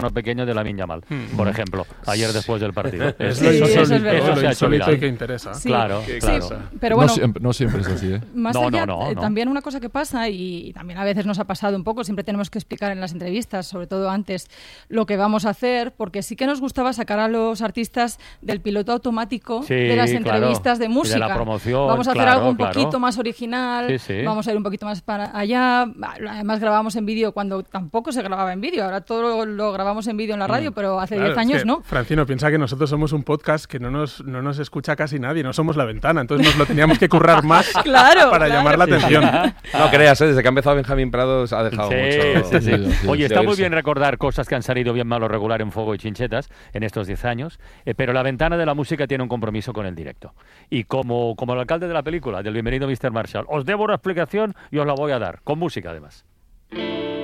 pequeño de Lamine Yamal, por ejemplo, ayer después del partido. Eso se ha hecho viral. que interesa. Sí. Claro. Pero bueno, no siempre es así, ¿eh? Más allá, también una cosa que pasa, y también a veces nos ha pasado un poco, siempre tenemos que explicar en las entrevistas, sobre todo antes, lo que vamos a hacer, porque sí que nos gustaba sacar a los artistas del piloto automático de las entrevistas de música. De la promoción, vamos a hacer algo un poquito más original, vamos a ir un poquito más para allá. Además grabamos en vídeo cuando tampoco se grababa en vídeo, ahora todo lo grabamos en vídeo en la radio, pero hace 10 años no. Francino, piensa que nosotros somos un podcast que no nos escucha casi nadie, no somos La Ventana, entonces nos lo teníamos que currar más para llamar la atención. No creas, desde que ha empezado Benjamín Prados ha dejado mucho. Oye, está muy bien recordar cosas que han salido bien, mal o regular en Fuego y Chinchetas en estos 10 años, pero La Ventana de la Música tiene un compromiso con el directo. Y como el alcalde de la película, del Bienvenido Mr. Marshall, os debo una explicación y os la voy a dar, con música además.